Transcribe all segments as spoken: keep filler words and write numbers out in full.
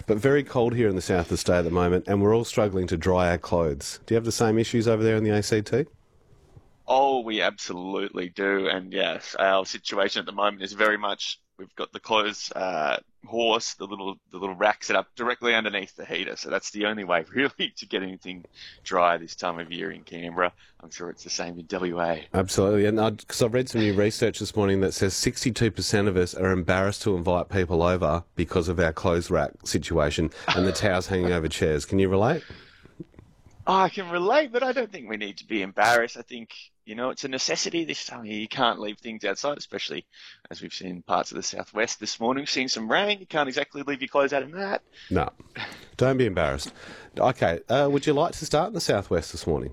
But very cold here in the south of the state at the moment, and we're all struggling to dry our clothes. Do you have the same issues over there in the A C T? Oh, we absolutely do. And yes, our situation at the moment is very much we've got the clothes uh, horse, the little the little rack set up directly underneath the heater. So that's the only way really to get anything dry this time of year in Canberra. I'm sure it's the same in W A. Absolutely. And because I've read some new research this morning that says sixty-two percent of us are embarrassed to invite people over because of our clothes rack situation and the towels hanging over chairs. Can you relate? Oh, I can relate, but I don't think we need to be embarrassed. I think, you know, it's a necessity this time of year. You can't leave things outside, especially as we've seen in parts of the southwest this morning. We've seen some rain. You can't exactly leave your clothes out in that. No, don't be embarrassed. Okay, uh, would you like to start in the southwest this morning?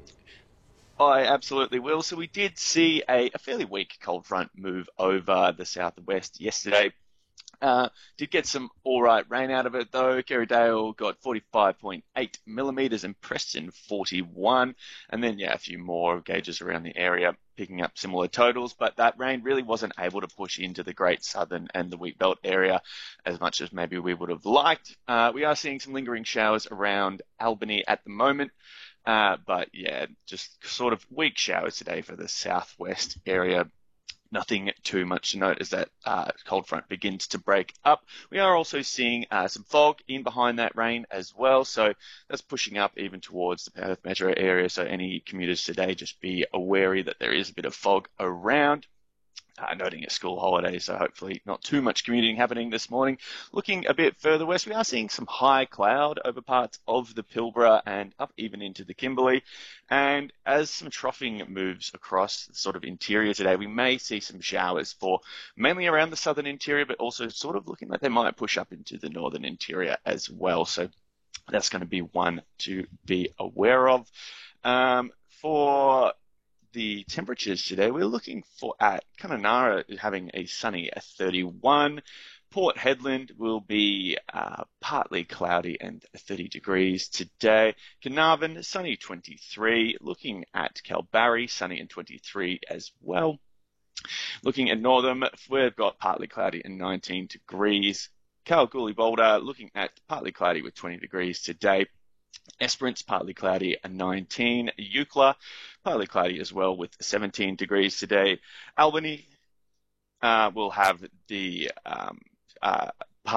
I absolutely will. So we did see a, a fairly weak cold front move over the southwest yesterday. Uh, did get some all right rain out of it, though. Kerrydale got forty-five point eight millimetres and Preston forty-one. And then, yeah, a few more gauges around the area picking up similar totals. But that rain really wasn't able to push into the Great Southern and the Wheatbelt area as much as maybe we would have liked. Uh, we are seeing some lingering showers around Albany at the moment. Uh, but, yeah, just sort of weak showers today for the southwest area. Nothing too much to note as that uh, cold front begins to break up. We are also seeing uh, some fog in behind that rain as well. So that's pushing up even towards the Perth metro area. So any commuters today, just be wary that there is a bit of fog around. Uh, noting a school holiday, so hopefully not too much commuting happening this morning. Looking a bit further west, we are seeing some high cloud over parts of the Pilbara and up even into the Kimberley. And as some troughing moves across the sort of interior today, we may see some showers for mainly around the southern interior, but also sort of looking like they might push up into the northern interior as well. So that's going to be one to be aware of. Um, for the temperatures today, we're looking for at Kununurra having a sunny thirty-one. Port Hedland will be uh, partly cloudy and thirty degrees today. Carnarvon, sunny twenty-three. Looking at Kalbarri, sunny and twenty-three as well. Looking at Northam, we've got partly cloudy and nineteen degrees. Kalgoorlie Boulder, looking at partly cloudy with twenty degrees today. Esperance, partly cloudy and nineteen. Eucla, partly cloudy as well with seventeen degrees today. Albany uh, will have the, um, uh,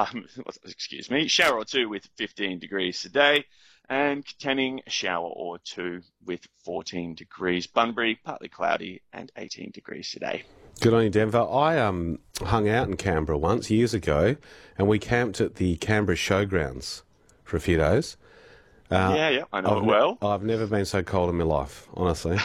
excuse me, shower or two with fifteen degrees today. And Canning, a shower or two with fourteen degrees. Bunbury, partly cloudy and eighteen degrees today. Good on you, Denver. I um, hung out in Canberra once, years ago, and we camped at the Canberra Showgrounds for a few days. Uh, yeah, yeah, I know I've it ne- well. I've never been so cold in my life, honestly.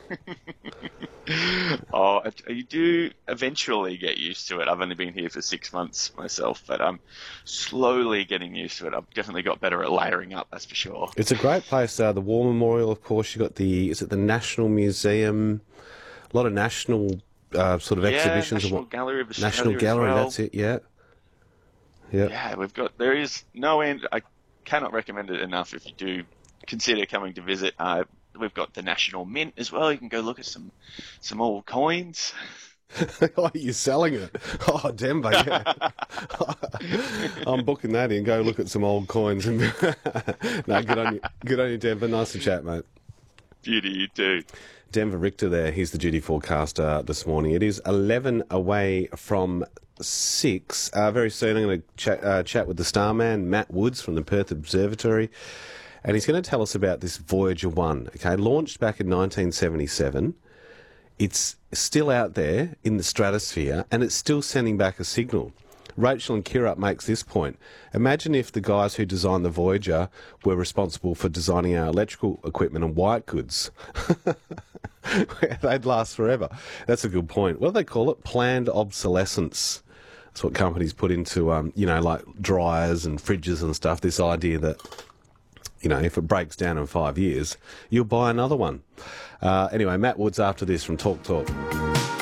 Oh, you do eventually get used to it. I've only been here for six months myself, but I'm slowly getting used to it. I've definitely got better at layering up, that's for sure. It's a great place. Uh, the War Memorial, of course. You've got the, is it the National Museum? A lot of national uh, sort of yeah, exhibitions. National of what, Gallery of Australia National Gallery, as well. That's it, yeah. Yeah. Yeah, we've got, there is no end. I cannot recommend it enough if you do consider coming to visit. Uh, we've got the National Mint as well. You can go look at some some old coins. Oh, you're selling it. Oh, Denver, yeah. I'm booking that in. Go look at some old coins. And no, good on you. Good on you, Denver. Nice to chat, mate. Beauty, you too. Denver Richter there. He's the duty forecaster this morning. It is eleven away from six. Uh, very soon I'm going to chat, uh, chat with the starman, Matt Woods from the Perth Observatory. And he's going to tell us about this Voyager one, okay, launched back in nineteen seventy-seven. It's still out there in the stratosphere, and it's still sending back a signal. Rachel and Kirrup makes this point. Imagine if the guys who designed the Voyager were responsible for designing our electrical equipment and white goods. They'd last forever. That's a good point. What do they call it? Planned obsolescence. That's what companies put into, um, you know, like dryers and fridges and stuff. This idea that, you know, if it breaks down in five years, you'll buy another one. Uh, anyway, Matt Woods after this from Talk Talk.